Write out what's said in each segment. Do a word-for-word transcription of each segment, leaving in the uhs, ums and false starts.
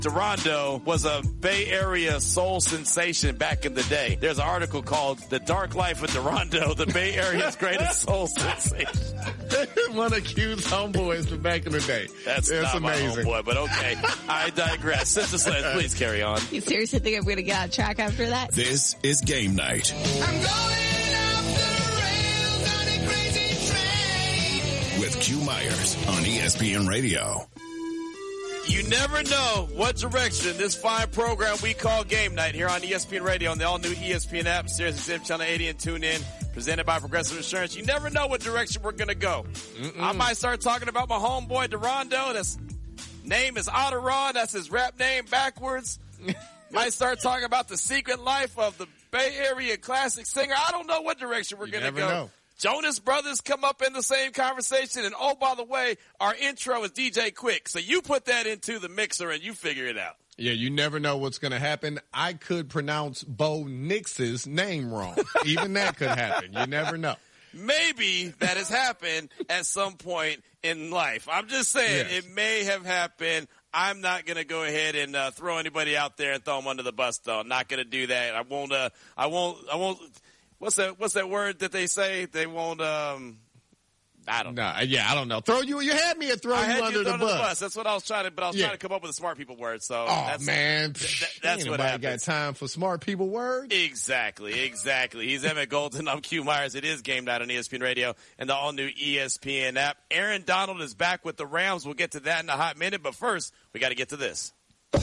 Durando was a Bay Area soul sensation back in the day. There's an article called The Dark Life of Durando, the Bay Area's greatest soul sensation. One accused homeboys from back in the day. That's It's not amazing. my homeboy, but okay. I digress. Sister Sledge, please carry on. You seriously think I'm going to get on track after that? This is Game Night. I'm going off the rails on a crazy train. With Q Myers on E S P N Radio. You never know what direction this fine program we call Game Night here on E S P N Radio on the all-new E S P N app, Sirius X M Channel eighty, and tune in. Presented by Progressive Insurance. You never know what direction we're going to go. Mm-mm. I might start talking about my homeboy Durando. That's name is Otteron. That's his rap name backwards. Might start talking about the secret life of the Bay Area classic singer. I don't know what direction we're going to go. Know. Jonas Brothers come up in the same conversation. And oh, by the way, our intro is D J Quick. So you put that into the mixer and you figure it out. Yeah, you never know what's going to happen. I could pronounce Bo Nix's name wrong. Even that could happen. You never know. Maybe that has happened at some point in life. I'm just saying Yes. it may have happened. I'm not going to go ahead and uh, throw anybody out there and throw them under the bus, though. I'm not going to do that. I won't, uh, I won't, I won't, what's that, what's that word that they say? They won't, um, I don't know. No, yeah, I don't know. Throw you, you had me at throw I you had under you the under bus. the bus. That's what I was trying to, but I was Yeah. trying to come up with a smart people word. So Oh, that's, man. th- th- that's Ain't what nobody happens. got time for smart people words. Exactly, exactly. He's Emmett Golden. I'm Q Myers. It is Game Night on E S P N Radio and the all-new E S P N app. Aaron Donald is back with the Rams. We'll get to that in a hot minute, but first, we got to get to this.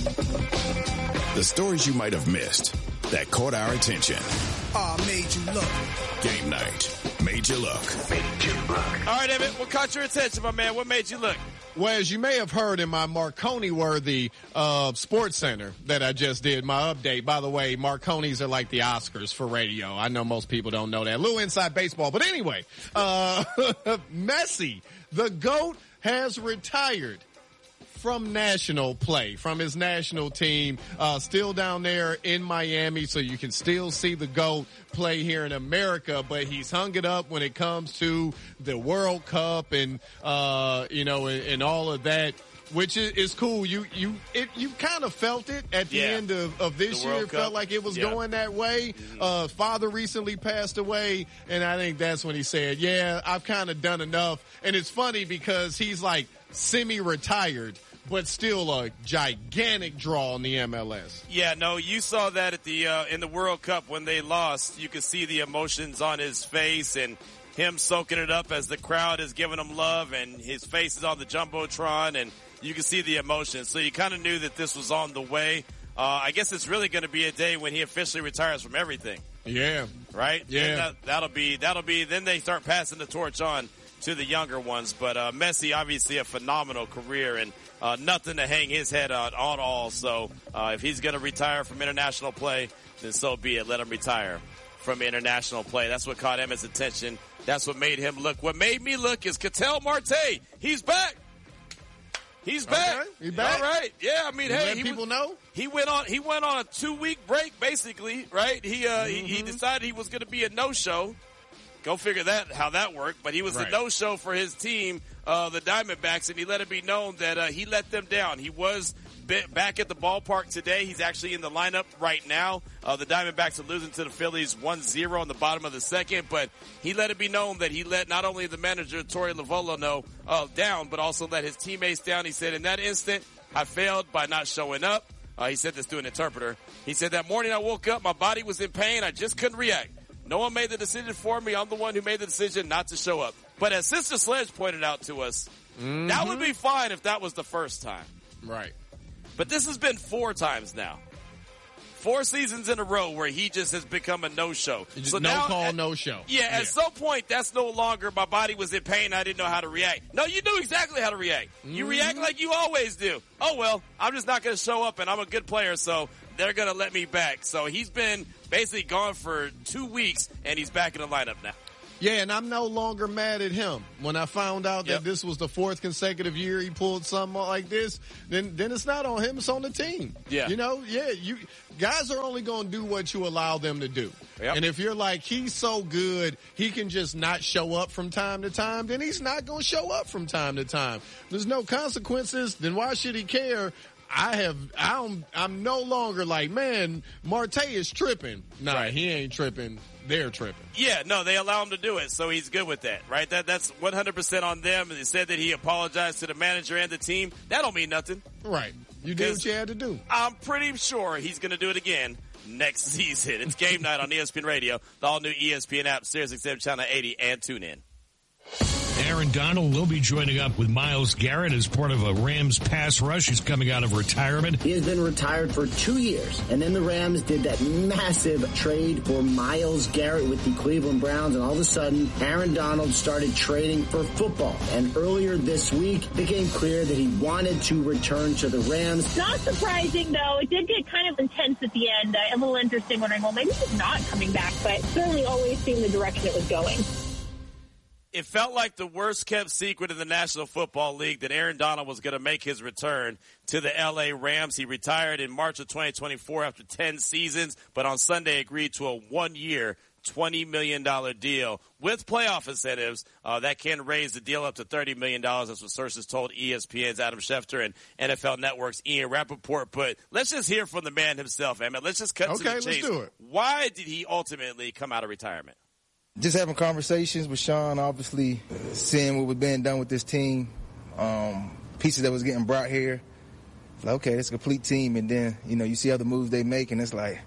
The stories you might have missed that caught our attention. Aw, made you look. Game Night made you look. Made you look. All right, Emmett, what caught your attention, my man? What made you look? Well, as you may have heard in my Marconi-worthy uh, Sports Center that I just did, my update. By the way, Marconis are like the Oscars for radio. I know most people don't know that. A little inside baseball. But anyway, uh, Messi, the GOAT, has retired from national play, from his national team, uh, still down there in Miami, so you can still see the GOAT play here in America, but he's hung it up when it comes to the World Cup and, uh, you know, and, and all of that, which is, is cool. You, you, it, you kind of felt it at the Yeah. end of, of this The year. World It felt Cup. like it was Yeah. going that way. Mm-hmm. Uh, father recently passed away, and I think that's when he said, yeah, I've kind of done enough. And it's funny because he's like semi-retired, but still a gigantic draw in the M L S. Yeah, no, you saw that at the uh, in the World Cup when they lost. You could see the emotions on his face and him soaking it up as the crowd is giving him love, and his face is on the Jumbotron, and you can see the emotions. So you kind of knew that this was on the way. Uh, I guess it's really going to be a day when he officially retires from everything, Yeah. right? Yeah. And that, that'll be that'll be. Then they start passing the torch on to the younger ones. But uh, Messi, obviously, a phenomenal career and uh, nothing to hang his head on at all. So uh, if he's going to retire from international play, then so be it. Let him retire from international play. That's what caught Emmett's attention. That's what made him look. What made me look is Ketel Marte. He's back. He's back. Okay, he back? All right. Yeah, I mean, You hey, let he people was, know? He went on. He went on a two-week break, basically. Right? He uh, he, he decided he was going to be a no-show. Go figure that how that worked. But he was Right. the no-show for his team, uh, the Diamondbacks, and he let it be known that uh, he let them down. He was bit back at the ballpark today. He's actually in the lineup right now. Uh, the Diamondbacks are losing to the Phillies one zero in the bottom of the second, but he let it be known that he let not only the manager, Torey Lovullo, know uh, down, but also let his teammates down. He said, in that instant, I failed by not showing up. Uh, he said this to an interpreter. He said, that morning I woke up, my body was in pain, I just couldn't react. No one made the decision for me. I'm the one who made the decision not to show up. But as Sister Sledge pointed out to us, Mm-hmm. that would be fine if that was the first time. Right. But this has been four times now. Four seasons in a row where he just has become a no-show. Just So no now, call, at, no show. Yeah, at some point, that's no longer my body was in pain. I didn't know how to react. No, you knew exactly how to react. You Mm-hmm. react like you always do. Oh, well, I'm just not going to show up, and I'm a good player, so they're going to let me back. So he's been basically gone for two weeks, and he's back in the lineup now. Yeah, and I'm no longer mad at him. When I found out Yep. that this was the fourth consecutive year he pulled something like this, then then it's not on him, it's on the team. Yeah. You know, yeah, you guys are only going to do what you allow them to do. Yep. And if you're like, he's so good, he can just not show up from time to time, then he's not going to show up from time to time. There's no consequences, then why should he care? I have, I don't, I'm no longer like, man, Marte is tripping. Nah, right. He ain't tripping. They're tripping. Yeah, no, they allow him to do it, so he's good with that, right? That That's one hundred percent on them. They said that he apologized to the manager and the team. That don't mean nothing. Right. You did what you had to do. I'm pretty sure he's going to do it again next season. It's game night on E S P N Radio, the all-new E S P N app, Sirius X M Channel eighty, and tune in. Aaron Donald will be joining up with Myles Garrett as part of a Rams pass rush. He's coming out of retirement. He has been retired for two years, and then the Rams did that massive trade for Myles Garrett with the Cleveland Browns, and all of a sudden, Aaron Donald started trading for football. And earlier this week, it became clear that he wanted to return to the Rams. Not surprising, though. It did get kind of intense at the end. Uh, a little interesting, wondering, well, maybe he's not coming back, but certainly always seemed the direction it was going. It felt like the worst-kept secret in the National Football League that Aaron Donald was going to make his return to the L A Rams. He retired in March of twenty twenty-four after ten seasons, but on Sunday agreed to a one-year, twenty million dollars deal with playoff incentives uh, that can raise the deal up to thirty million dollars. That's what sources told E S P N's Adam Schefter and N F L Network's Ian Rappaport. But let's just hear from the man himself, Emmett. Let's just cut okay, to the chase. Let's do it. Why did he ultimately come out of retirement? Just having conversations with Sean, obviously seeing what was being done with this team, um, pieces that was getting brought here. Like, okay, it's a complete team, and then you know you see other moves they make, and it's like,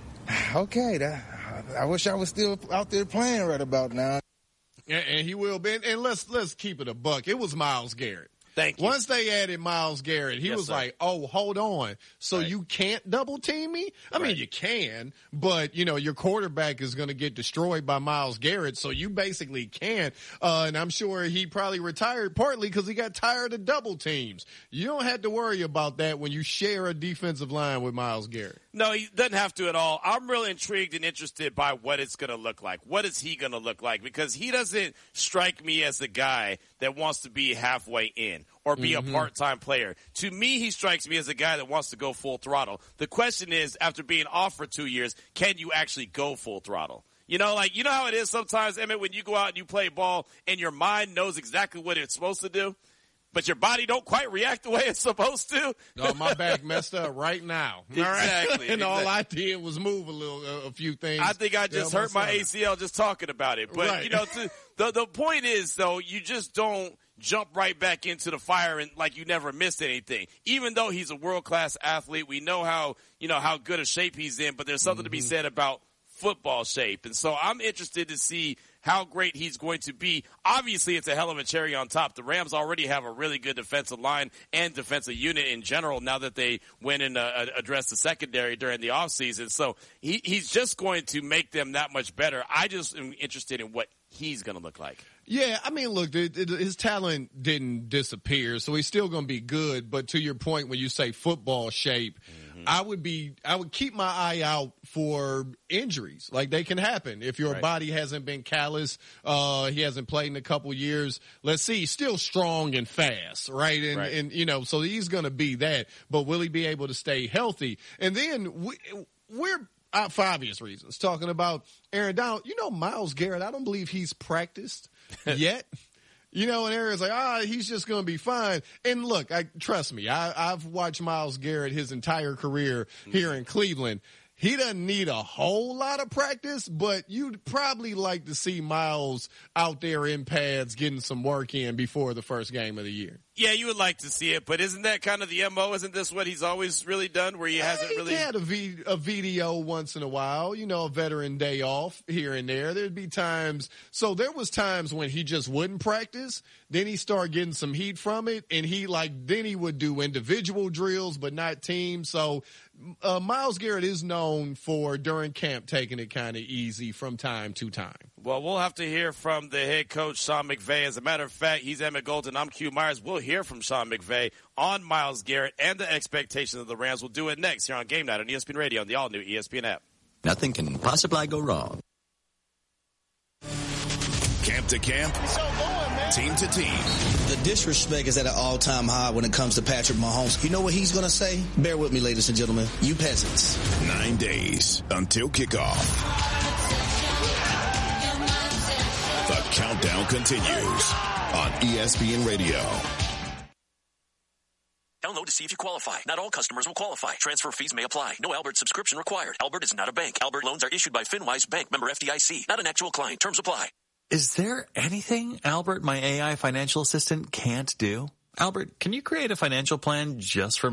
okay, that, I wish I was still out there playing right about now. And, and he will be. And let's let's keep it a buck. It was Myles Garrett. Thank you. Once they added Myles Garrett, he yes, was sir. like, oh, hold on. So right. you can't double team me? I right. mean, you can, but, you know, your quarterback is going to get destroyed by Myles Garrett, so you basically can't. Uh, and I'm sure he probably retired partly because he got tired of double teams. You don't have to worry about that when you share a defensive line with Myles Garrett. No, he doesn't have to at all. I'm really intrigued and interested by what it's going to look like. What is he going to look like? Because he doesn't strike me as a guy that wants to be halfway in or be mm-hmm. a part-time player. To me, he strikes me as a guy that wants to go full throttle. The question is, after being off for two years, can you actually go full throttle? You know, like, you know how it is sometimes, Emmett, when you go out and you play ball and your mind knows exactly what it's supposed to do, but your body don't quite react the way it's supposed to? No, my back messed up right now. Exactly. and exactly. all I did was move a little, uh, a few things. I think I just hurt my A C L just talking about it. But, right. you know, to, the, the point is, though, you just don't jump right back into the fire and like you never missed anything. Even though he's a world-class athlete, we know how, you know, how good a shape he's in, but there's something mm-hmm. to be said about football shape. And so I'm interested to see how great he's going to be. Obviously, it's a hell of a cherry on top. The Rams already have a really good defensive line and defensive unit in general now that they went and uh, addressed the secondary during the offseason. So he, he's just going to make them that much better. I just am interested in what he's going to look like. Yeah, I mean, look, it, it, his talent didn't disappear, so he's still going to be good. But to your point, when you say football shape, mm-hmm. I would be, I would keep my eye out for injuries. Like, they can happen if your right. body hasn't been callous. Uh, he hasn't played in a couple years. Let's see, he's still strong and fast, right? And right. and you know, so he's going to be that. But will he be able to stay healthy? And then we, we're. Uh, for obvious reasons, talking about Aaron Donald. You know, Myles Garrett, I don't believe he's practiced yet. You know, and Aaron's like, ah, oh, he's just going to be fine. And look, I trust me, I, I've watched Myles Garrett his entire career here in Cleveland. He doesn't need a whole lot of practice, but you'd probably like to see Myles out there in pads getting some work in before the first game of the year. Yeah, you would like to see it, but isn't that kind of the M O? Isn't this what he's always really done, where he hasn't he really had a, v- a V D O once in a while, you know, a veteran day off here and there. There'd be times. So there was times when he just wouldn't practice. Then he started getting some heat from it, and he like then he would do individual drills, but not teams. So uh, Myles Garrett is known for during camp taking it kind of easy from time to time. Well, we'll have to hear from the head coach, Sean McVay. As a matter of fact, he's Emmett Golden. I'm Q Myers. We'll hear from Sean McVay on Myles Garrett and the expectations of the Rams. We'll do it next here on Game Night on E S P N Radio and the all-new E S P N app. Nothing can possibly go wrong. Camp to camp, team to team. The disrespect is at an all-time high when it comes to Patrick Mahomes. You know what he's going to say? Bear with me, ladies and gentlemen. You peasants. Nine days until kickoff. The countdown continues on E S P N Radio. Download to see if you qualify. Not all customers will qualify. Transfer fees may apply. No Albert subscription required. Albert is not a bank. Albert loans are issued by FinWise Bank, member F D I C. Not an actual client. Terms apply. Is there anything Albert, my A I financial assistant, can't do? Albert, can you create a financial plan just for